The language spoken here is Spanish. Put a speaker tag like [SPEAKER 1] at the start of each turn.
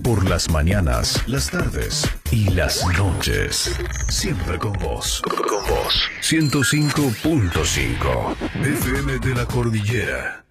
[SPEAKER 1] por las mañanas, las tardes y las noches. Siempre con vos. Con vos. 105.5 FM de la Cordillera.